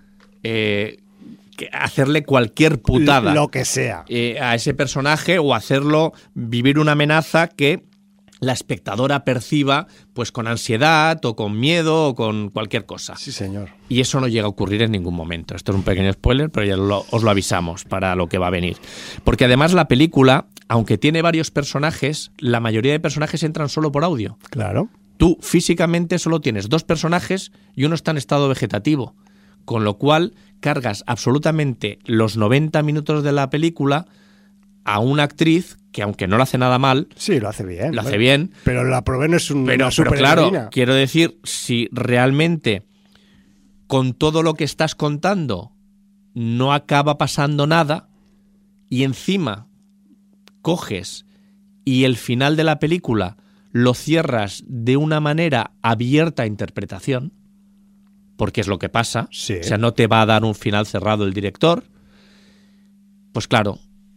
hacerle cualquier putada. Lo que sea. A ese personaje, o hacerlo vivir una amenaza que la espectadora perciba pues con ansiedad o con miedo o con cualquier cosa. Sí, señor. Y eso no llega a ocurrir en ningún momento. Esto es un pequeño spoiler, pero ya os lo avisamos para lo que va a venir. Porque además la película, aunque tiene varios personajes, la mayoría de personajes entran solo por audio. Claro. Tú físicamente solo tienes 2 personajes y uno está en estado vegetativo, con lo cual cargas absolutamente los 90 minutos de la película a una actriz que, aunque no lo hace nada mal... Sí, lo hace bien. Lo hace bien. Pero la Prové no es una pero claro, quiero decir, si realmente con todo lo que estás contando no acaba pasando nada y encima coges y el final de la película lo cierras de una manera abierta a interpretación, porque es lo que pasa, sí. O sea, no te va a dar un final cerrado el director, pues claro,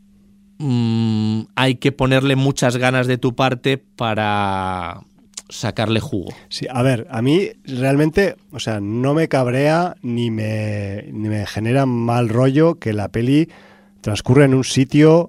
hay que ponerle muchas ganas de tu parte para sacarle jugo. Sí, a ver, a mí realmente, o sea, no me cabrea ni me genera mal rollo que la peli transcurra en un sitio,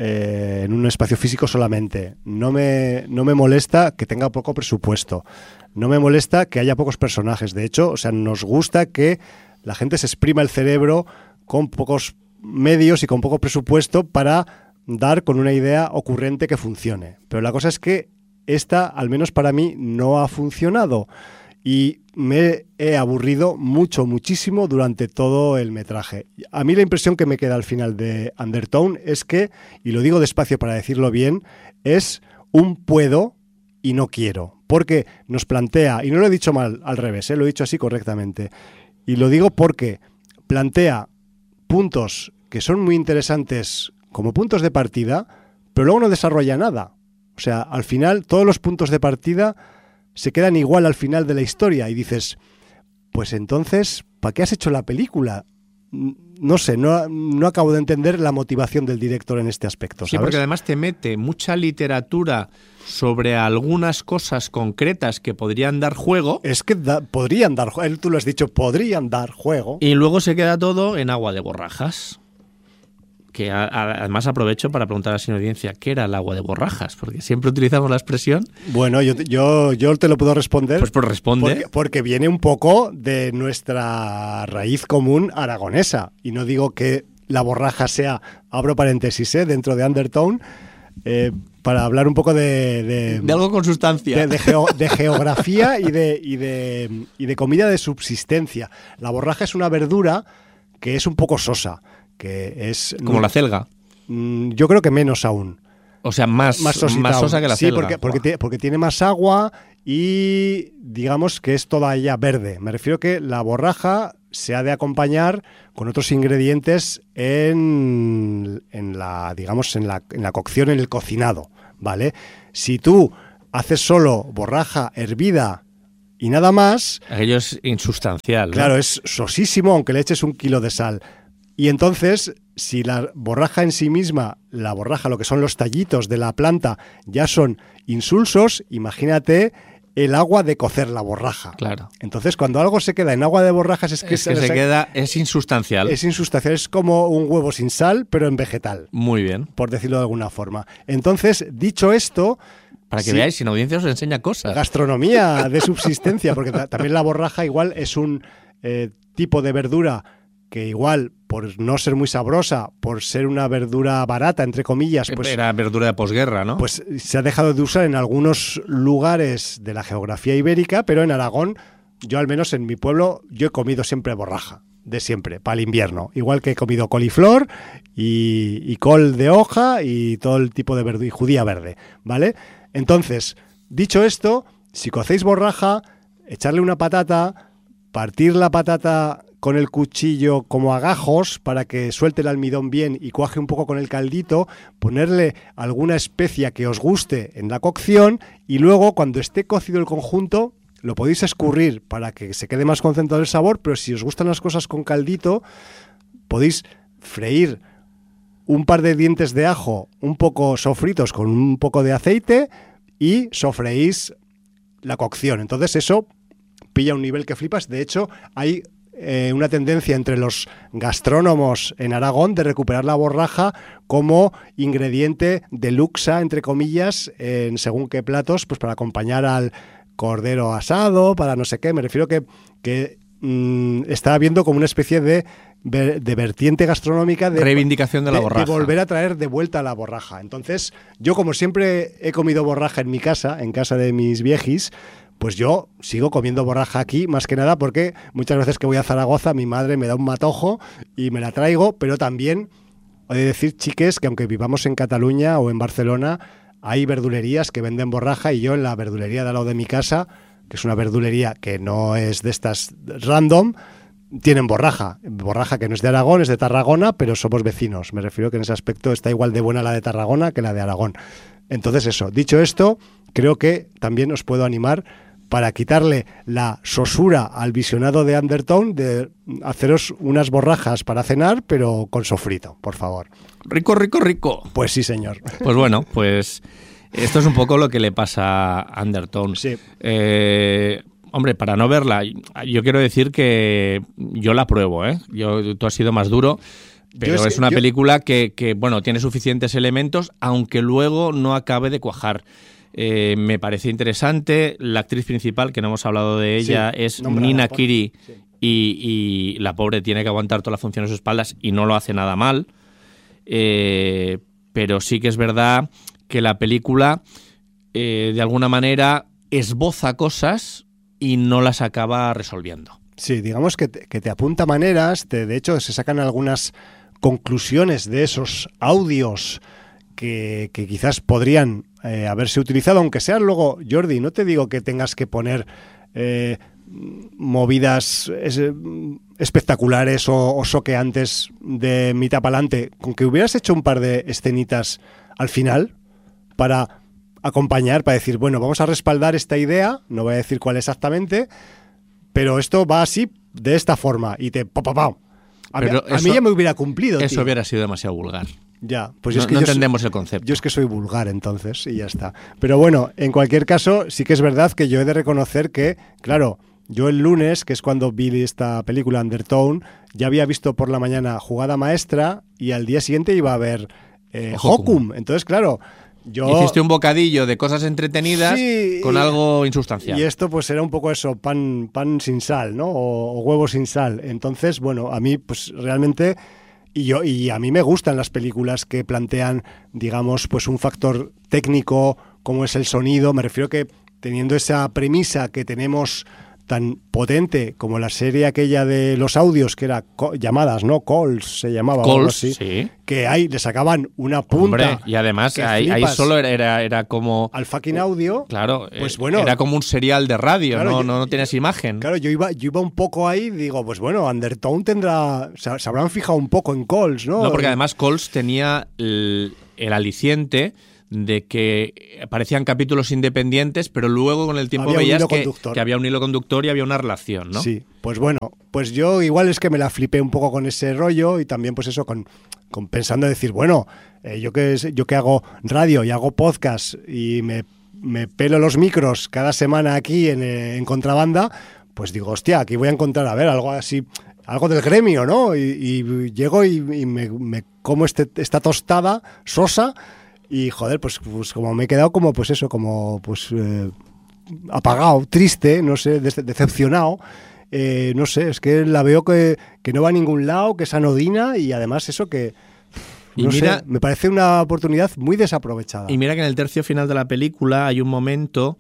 en un espacio físico solamente. No me molesta que tenga poco presupuesto. No me molesta que haya pocos personajes. De hecho, o sea, nos gusta que la gente se exprima el cerebro con pocos medios y con poco presupuesto para dar con una idea ocurrente que funcione. Pero la cosa es que esta, al menos para mí, no ha funcionado. Y me he aburrido muchísimo durante todo el metraje. A mí la impresión que me queda al final de Undertow es que, y lo digo despacio para decirlo bien, es un puedo y no quiero. Porque nos plantea, y no lo he dicho mal al revés, lo he dicho así correctamente, y lo digo porque plantea puntos que son muy interesantes como puntos de partida, pero luego no desarrolla nada. O sea, al final todos los puntos de partida se quedan igual al final de la historia y dices, pues entonces, ¿para qué has hecho la película? No sé, no acabo de entender la motivación del director en este aspecto, ¿sabes? Sí, porque además te mete mucha literatura sobre algunas cosas concretas que podrían dar juego. Es que podrían dar juego, tú lo has dicho, podrían dar juego. Y luego se queda todo en agua de borrajas. Que además aprovecho para preguntar a la señora audiencia, ¿qué era el agua de borrajas? Porque siempre utilizamos la expresión. Bueno, yo te lo puedo responder. Pues responde. Porque viene un poco de nuestra raíz común aragonesa. Y no digo que la borraja sea, abro paréntesis, dentro de Undertow, para hablar un poco de algo con sustancia. De geografía y de comida de subsistencia. La borraja es una verdura que es un poco sosa. Que es como la celga. yo creo que menos aún. O sea, más sosa que la selga. Sí, porque tiene más agua y digamos que es toda ella verde. Me refiero que la borraja se ha de acompañar con otros ingredientes en la cocción, en el cocinado, ¿vale? Si tú haces solo borraja hervida y nada más... Aquello es insustancial, ¿no? Claro, es sosísimo aunque le eches 1 kilo de sal. Y entonces, si la borraja en sí misma, lo que son los tallitos de la planta, ya son insulsos, imagínate el agua de cocer la borraja. Claro. Entonces, cuando algo se queda en agua de borrajas es insustancial. Es insustancial, es como un huevo sin sal, pero en vegetal. Muy bien. Por decirlo de alguna forma. Entonces, dicho esto... Para que veáis, sin audiencia os enseña cosas. Gastronomía de subsistencia, porque también la borraja igual es un tipo de verdura que igual, por no ser muy sabrosa, por ser una verdura barata, entre comillas... pues era verdura de posguerra, ¿no? Pues se ha dejado de usar en algunos lugares de la geografía ibérica, pero en Aragón, yo al menos en mi pueblo, yo he comido siempre borraja, de siempre, para el invierno. Igual que he comido coliflor y col de hoja y todo el tipo de verdura, y judía verde, ¿vale? Entonces, dicho esto, si cocéis borraja, echarle una patata, partir la patata con el cuchillo como a gajos para que suelte el almidón bien y cuaje un poco con el caldito, ponerle alguna especia que os guste en la cocción y luego cuando esté cocido el conjunto lo podéis escurrir para que se quede más concentrado el sabor, pero si os gustan las cosas con caldito podéis freír un par de dientes de ajo un poco sofritos con un poco de aceite y sofreís la cocción. Entonces eso pilla un nivel que flipas. De hecho, hay una tendencia entre los gastrónomos en Aragón de recuperar la borraja como ingrediente deluxe, entre comillas, en según qué platos, pues para acompañar al cordero asado, para no sé qué. Me refiero que está habiendo como una especie de vertiente gastronómica de reivindicación de la borraja, de volver a traer de vuelta la borraja. Entonces, yo como siempre he comido borraja en mi casa, en casa de mis viejis, pues yo sigo comiendo borraja aquí, más que nada porque muchas veces que voy a Zaragoza mi madre me da un matojo y me la traigo, pero también he de decir, chiques, que aunque vivamos en Cataluña o en Barcelona, hay verdulerías que venden borraja y yo en la verdulería de al lado de mi casa, que es una verdulería que no es de estas random, tienen borraja que no es de Aragón, es de Tarragona, pero somos vecinos. Me refiero que en ese aspecto está igual de buena la de Tarragona que la de Aragón. Entonces eso, dicho esto, creo que también os puedo animar para quitarle la sosura al visionado de Undertone, de haceros unas borrajas para cenar, pero con sofrito, por favor. Rico, rico, rico. Pues sí, señor. Pues bueno, pues esto es un poco lo que le pasa a Undertone. Sí. Hombre, para no verla, yo quiero decir que yo la pruebo, ¿eh? Tú has sido más duro, pero es una película que, bueno, tiene suficientes elementos, aunque luego no acabe de cuajar. Me parece interesante. La actriz principal, que no hemos hablado de ella, sí, es Nina Kiri, sí. y la pobre tiene que aguantar toda la función a sus espaldas y no lo hace nada mal. Pero sí que es verdad que la película, de alguna manera, esboza cosas y no las acaba resolviendo. Sí, digamos que te apunta maneras, de hecho se sacan algunas conclusiones de esos audios que quizás podrían haberse utilizado, aunque sean luego, Jordi, no te digo que tengas que poner movidas espectaculares o soqueantes de mitad para adelante, con que hubieras hecho un par de escenitas al final para acompañar, para decir, bueno, vamos a respaldar esta idea, no voy a decir cuál exactamente, pero esto va así, de esta forma, y te... A mí ya me hubiera cumplido. Eso, tío. Hubiera sido demasiado vulgar. Ya, pues no entendemos el concepto. Yo es que soy vulgar entonces y ya está. Pero bueno, en cualquier caso, sí que es verdad que yo he de reconocer que, claro, yo el lunes, que es cuando vi esta película Undertone, ya había visto por la mañana Jugada Maestra y al día siguiente iba a ver Hokum. Entonces, claro, hiciste un bocadillo de cosas entretenidas, sí, con algo insustancial. Y esto pues era un poco eso, pan sin sal, ¿no? O huevo sin sal. Entonces, bueno, a mí pues realmente... Y a mí me gustan las películas que plantean, digamos, pues un factor técnico como es el sonido. Me refiero que teniendo esa premisa que tenemos tan potente como la serie aquella de los audios, que era llamadas, ¿no? Calls se llamaba. Calls, algo así, sí. Que ahí le sacaban una punta. Hombre, y además ahí solo era como... Al fucking audio. Claro, pues bueno, era como un serial de radio, claro, no tienes imagen. Claro, yo iba un poco ahí, digo, pues bueno, Undertone se habrán fijado un poco en Calls, ¿no? No, porque además Calls tenía el aliciente de que aparecían capítulos independientes, pero luego con el tiempo veías que había un hilo conductor y había una relación, ¿no? Sí, pues bueno, pues yo igual es que me la flipé un poco con ese rollo y también pues eso, con pensando decir, bueno, yo que hago radio y hago podcast y me pelo los micros cada semana aquí en Contrabanda, pues digo, hostia, aquí voy a encontrar, a ver, algo así, algo del gremio, ¿no? Y llego y me como esta tostada sosa. Y joder, pues como me he quedado como pues eso, como pues apagado, triste, no sé, decepcionado, no sé, es que la veo que no va a ningún lado, que es anodina y además eso que no sé, me parece una oportunidad muy desaprovechada. Y mira que en el tercio final de la película hay un momento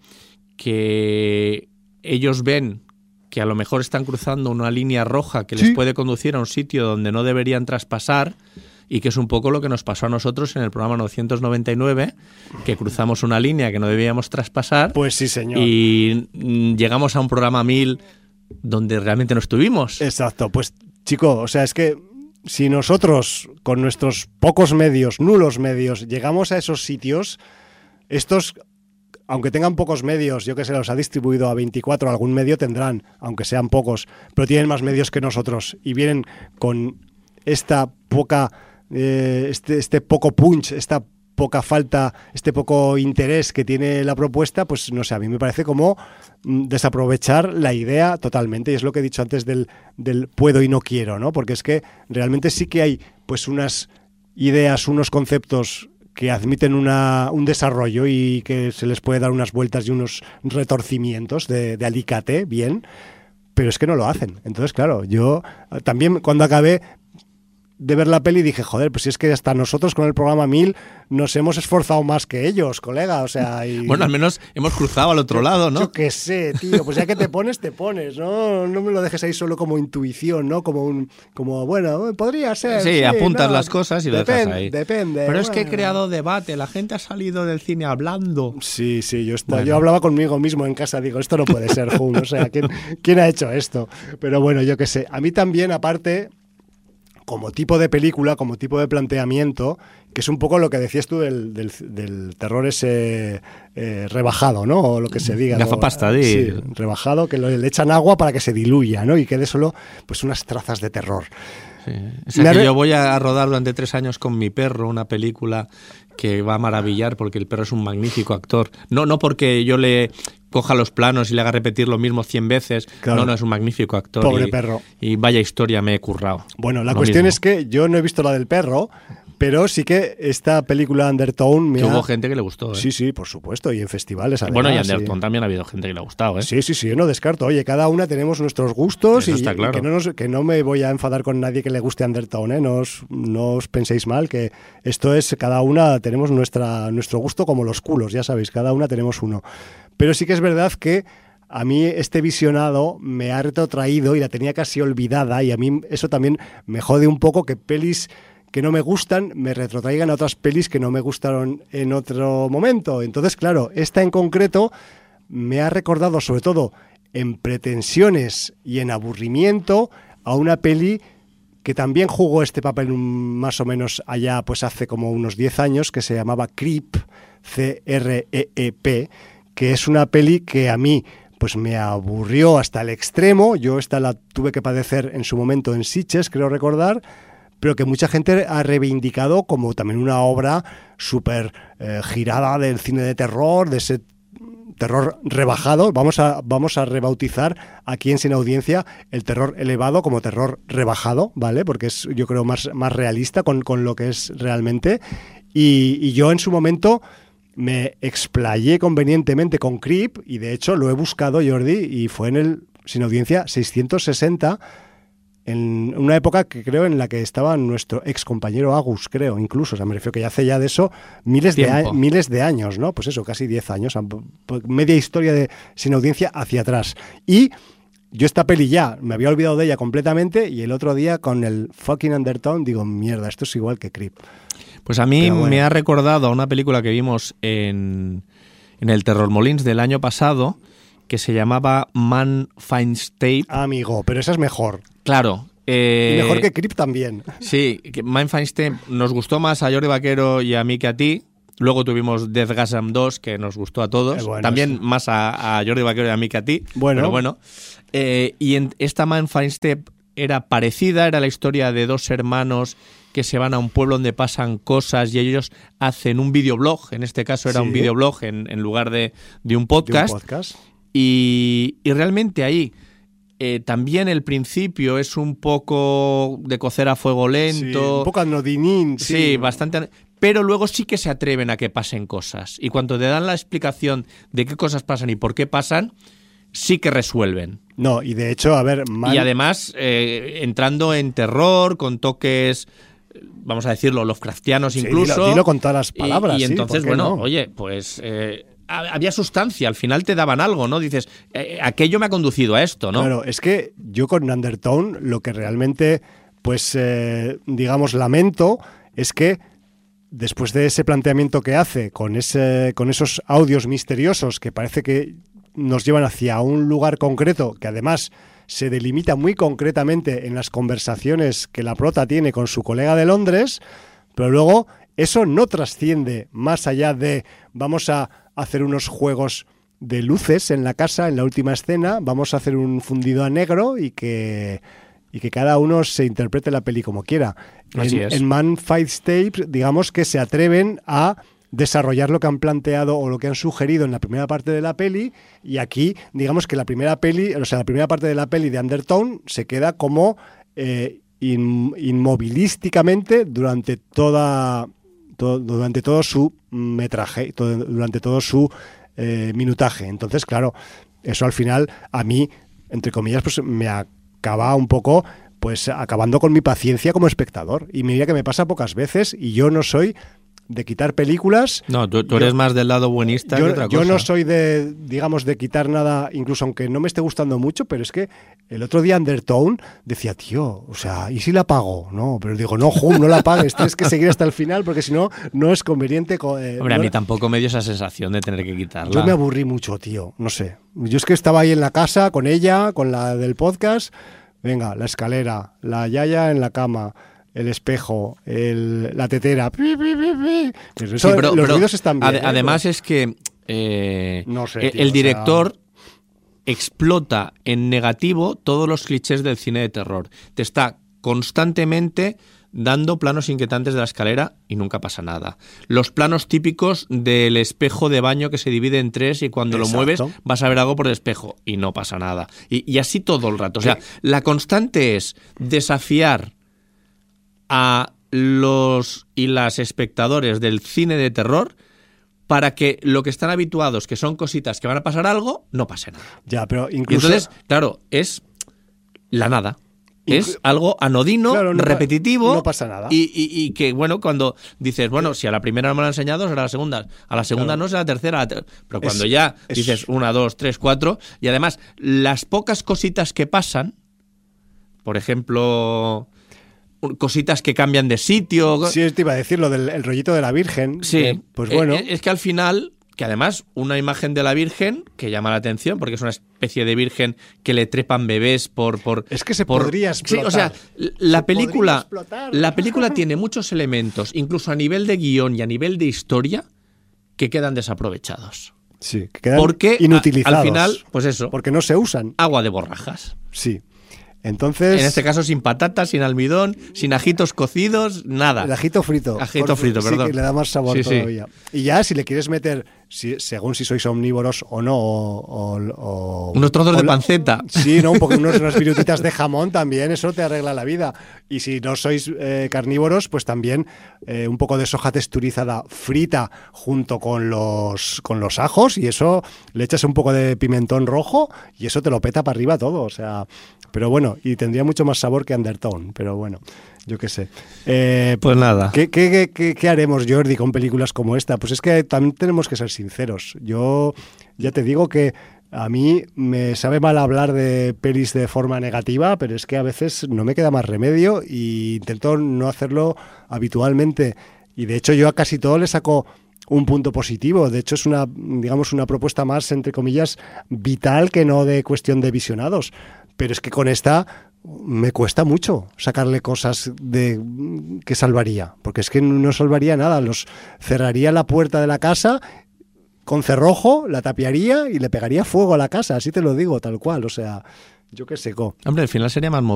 que ellos ven que a lo mejor están cruzando una línea roja que les puede conducir a un sitio donde no deberían traspasar. Y que es un poco lo que nos pasó a nosotros en el programa 999, que cruzamos una línea que no debíamos traspasar. Pues sí, señor. Y llegamos a un programa 1000 donde realmente no estuvimos. Exacto. Pues, chico, o sea, es que si nosotros, con nuestros pocos medios, nulos medios, llegamos a esos sitios, estos, aunque tengan pocos medios, yo que sé, los ha distribuido a 24, algún medio tendrán, aunque sean pocos, pero tienen más medios que nosotros y vienen con esta poca... este poco punch, esta poca falta, este poco interés que tiene la propuesta, pues no sé, a mí me parece como desaprovechar la idea totalmente, y es lo que he dicho antes del puedo y no quiero, ¿no? Porque es que realmente sí que hay pues unas ideas, unos conceptos que admiten un desarrollo y que se les puede dar unas vueltas y unos retorcimientos de alicate, bien, pero es que no lo hacen. Entonces, claro, yo también cuando acabé de ver la peli dije, joder, pues si es que hasta nosotros con el programa 1000 nos hemos esforzado más que ellos, colega, o sea... Y... Bueno, al menos hemos cruzado al otro lado, ¿no? Yo qué sé, tío, pues ya que te pones, ¿no? No me lo dejes ahí solo como intuición, ¿no? Como bueno, podría ser. Sí, apuntas las cosas y lo dejas ahí. Depende. Pero es que he creado debate, la gente ha salido del cine hablando. Sí, yo hablaba conmigo mismo en casa, digo, esto no puede ser, Jun, o sea, ¿quién ha hecho esto? Pero bueno, yo qué sé, a mí también, aparte... como tipo de película, como tipo de planteamiento, que es un poco lo que decías tú del terror ese rebajado, ¿no? O lo que se diga. Gafapasta, sí, rebajado, que le echan agua para que se diluya, ¿no? Y quede solo pues unas trazas de terror. Sí. O sea, que yo voy a rodar durante 3 años con mi perro una película que va a maravillar porque el perro es un magnífico actor. No porque yo le coja los planos y le haga repetir lo mismo 100 veces. Claro. No, es un magnífico actor. Pobre perro. Y vaya historia me he currado. Bueno, la cuestión es que yo no he visto la del perro, pero sí que esta película Undertone... hubo gente que le gustó, ¿eh? Sí, por supuesto, y en festivales además. Bueno, y Undertone también ha habido gente que le ha gustado, ¿eh? Sí, yo no descarto. Oye, cada una tenemos nuestros gustos. Eso y, está claro. y que no me voy a enfadar con nadie que le guste Undertone, ¿eh? No os penséis mal, que esto es, cada una tenemos nuestro gusto como los culos, ya sabéis, cada una tenemos uno. Pero sí que es verdad que a mí este visionado me ha retrotraído y la tenía casi olvidada, y a mí eso también me jode un poco, que pelis que no me gustan me retrotraigan a otras pelis que no me gustaron en otro momento. Entonces, claro, esta en concreto me ha recordado, sobre todo en pretensiones y en aburrimiento, a una peli que también jugó este papel más o menos allá, pues hace como unos 10 años, que se llamaba Creep, C-R-E-E-P, que es una peli que a mí pues me aburrió hasta el extremo. Yo esta la tuve que padecer en su momento en Sitges, creo recordar, pero que mucha gente ha reivindicado como también una obra súper girada del cine de terror, de ese terror rebajado. Vamos a rebautizar aquí en Sin Audiencia el terror elevado como terror rebajado, ¿vale? Porque es, yo creo, más realista con lo que es realmente. Y yo en su momento me explayé convenientemente con Creep, y de hecho lo he buscado, Jordi, y fue en el Sin Audiencia 660, en una época que creo en la que estaba nuestro ex compañero Agus, creo, incluso, o sea, me refiero que ya hace ya de eso miles de años, ¿no? Pues eso, casi 10 años, media historia de Sin Audiencia hacia atrás. Y yo esta peli ya me había olvidado de ella completamente y el otro día con el fucking Undertone digo, mierda, esto es igual que Creep. Pues a mí me ha recordado a una película que vimos en el Terror Molins del año pasado que se llamaba Man Finds Tape. Amigo, pero esa es mejor. Claro. Y mejor que Creep también. Sí, Man Finds Tape nos gustó más a Jordi Vaquero y a mí que a ti. Luego tuvimos Deathgasm 2, que nos gustó a todos. Bueno, también sí. Más a Jordi Vaquero y a mí que a ti. Bueno. Pero bueno. Y en esta Man Finds Tape era parecida, era la historia de dos hermanos que se van a un pueblo donde pasan cosas y ellos hacen un videoblog. En este caso era un videoblog en lugar de un podcast. ¿De un podcast? Y realmente ahí también el principio es un poco de cocer a fuego lento. Sí, un poco anodinín. Sí, bastante. Pero luego sí que se atreven a que pasen cosas. Y cuando te dan la explicación de qué cosas pasan y por qué pasan, sí que resuelven. No, y de hecho, a ver... Y además, entrando en terror, con toques, vamos a decirlo, Lovecraftianos incluso. Dilo con todas las palabras. Y entonces, bueno, no? oye, pues... había sustancia, al final te daban algo, ¿no? Dices, aquello me ha conducido a esto, ¿no? Claro, es que yo con Undertone lo que realmente, pues, digamos, lamento es que después de ese planteamiento que hace con esos audios misteriosos que parece que nos llevan hacia un lugar concreto, que además se delimita muy concretamente en las conversaciones que la prota tiene con su colega de Londres, pero luego eso no trasciende más allá de vamos a hacer unos juegos de luces en la casa en la última escena, vamos a hacer un fundido a negro y que cada uno se interprete la peli como quiera. En Man Finds Tape, digamos que se atreven a desarrollar lo que han planteado o lo que han sugerido en la primera parte de la peli, y aquí digamos que la primera parte de la peli de Undertone se queda como inmovilísticamente durante todo su metraje, durante todo su minutaje. Entonces, claro, eso al final a mí, entre comillas, pues me acaba un poco pues acabando con mi paciencia como espectador. Y mira que me pasa pocas veces y yo no soy de quitar películas. No, tú eres más del lado buenista que otra cosa. Yo no soy de quitar nada, incluso aunque no me esté gustando mucho, pero es que el otro día Undertone decía, tío, o sea, ¿y si la apago? No, pero digo, no, no la apagues, tienes que seguir hasta el final porque si no, no es conveniente. Hombre, a mí tampoco me dio esa sensación de tener que quitarla. Yo me aburrí mucho, tío, no sé. Yo es que estaba ahí en la casa con ella, con la del podcast, venga, la escalera, la yaya en la cama, el espejo, la tetera. Pero eso, sí, los ruidos están bien. Además es que no sé, tío, el director explota en negativo todos los clichés del cine de terror. Te está constantemente dando planos inquietantes de la escalera y nunca pasa nada. Los planos típicos del espejo de baño que se divide en tres y cuando lo mueves vas a ver algo por el espejo y no pasa nada. Y así todo el rato. O sea, la constante es desafiar a los y las espectadores del cine de terror para que lo que están habituados, que son cositas que van a pasar algo, no pase nada. Ya, pero incluso... Y entonces, claro, es la nada. Es algo anodino, claro, repetitivo. No pasa nada. Y que, bueno, cuando dices, bueno, si a la primera no me lo han enseñado, será la segunda. A la segunda no, será la tercera. Pero cuando dices 1, 2, 3, 4... Y además, las pocas cositas que pasan, por ejemplo... cositas que cambian de sitio. Sí, te iba a decir lo del rollito de la Virgen. Sí, pues bueno. Es que al final, que además una imagen de la Virgen que llama la atención porque es una especie de virgen que le trepan bebés por es que podría explotar. Sí, o sea, la película tiene muchos elementos, incluso a nivel de guión y a nivel de historia, que quedan desaprovechados. Sí, que quedan porque inutilizados. Al final, pues eso. Porque no se usan. Agua de borrajas. Sí. Entonces, en este caso sin patatas, sin almidón, sin ajitos cocidos, nada. El ajito frito. Ajito frito, perdón. Sí, que le da más sabor todavía. Sí. Y ya, si le quieres meter, según si sois omnívoros o no, o unos trozos de panceta. Sí, ¿no? Unas virutitas de jamón también, eso te arregla la vida. Y si no sois carnívoros, pues también un poco de soja texturizada frita junto con los ajos, y eso le echas un poco de pimentón rojo y eso te lo peta para arriba todo, o sea... Pero bueno, y tendría mucho más sabor que Undertone, pero bueno, yo qué sé. Pues nada. ¿Qué haremos, Jordi, con películas como esta? Pues es que también tenemos que ser sinceros. Yo ya te digo que A mí me sabe mal hablar de pelis de forma negativa, pero es que a veces no me queda más remedio y intento no hacerlo habitualmente. Y de hecho yo a casi todo le saco un punto positivo. De hecho es una propuesta más, entre comillas, vital que no de cuestión de visionados. Pero es que con esta me cuesta mucho sacarle cosas que salvaría, porque es que no salvaría nada. Cerraría la puerta de la casa con cerrojo, la tapiaría y le pegaría fuego a la casa, así te lo digo, tal cual. O sea, yo qué sé. Hombre, al final sería más